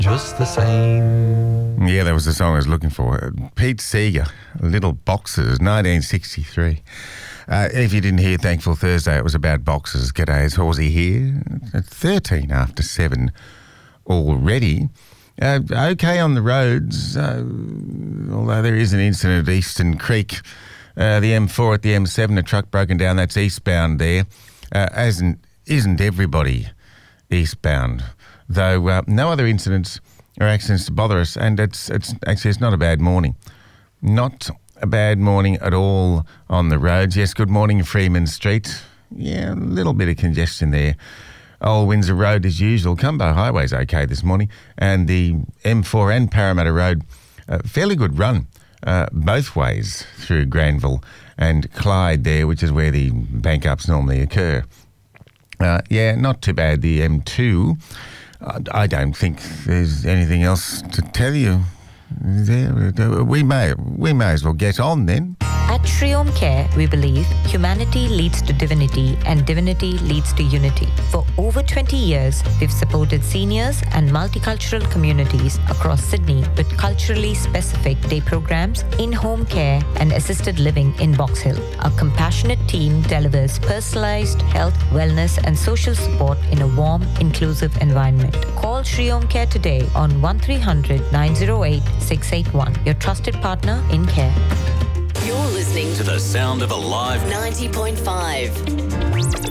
just the same. Yeah, that was the song I was looking for. Pete Seeger, Little Boxes, 1963. If you didn't hear Thankful Thursday, it was about boxes. G'day, it's Horsey here. At 13 after 7 already. Okay on the roads, although there is an incident at Eastern Creek. The M4 at the M7, a truck broken down, that's eastbound there. Isn't everybody eastbound? Though no other incidents or accidents to bother us, and it's not a bad morning. Not a bad morning at all on the roads. Yes, good morning, Freeman Street. Yeah, a little bit of congestion there. Old Windsor Road as usual. Cumbo Highway's okay this morning. And the M4 and Parramatta Road, fairly good run both ways through Granville and Clyde there, which is where the bank ups normally occur. Yeah, not too bad. The M2, I don't think there's anything else to tell you. We may as well get on then. At Shriom Care, we believe humanity leads to divinity and divinity leads to unity. For over 20 years, we've supported seniors and multicultural communities across Sydney with culturally specific day programs, in-home care and assisted living in Box Hill. Our compassionate team delivers personalised health, wellness and social support in a warm, inclusive environment. Call Shriom Care today on 1300 908 681. Your trusted partner in care. You're listening to the sound of Alive 90.5.